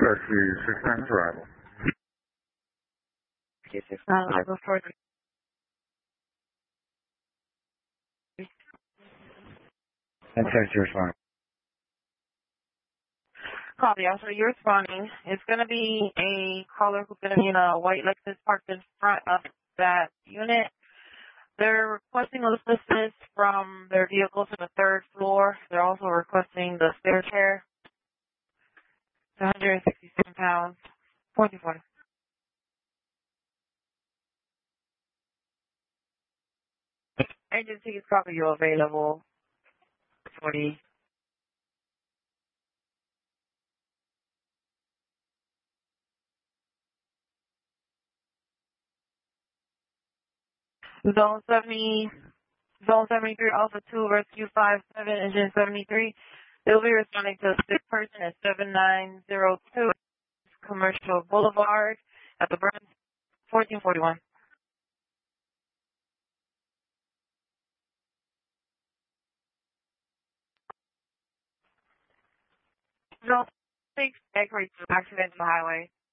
Taxi 69 arrival. I'll go for it. And taxi respond. Copy. Also, you're responding. It's going to be a caller who's going to be in a white Lexus parked in front of that unit. They're requesting assistance from their vehicle to the third floor. They're also requesting the stair chair. It's 167 pounds. 44. Agency is probably available. 40. Zone 73, Alpha 2, Rescue 57, Engine 73. They'll be responding to a sick person at 7902 Commercial Boulevard at the Burns, 1441. Zone 6, X-ray accident on the highway.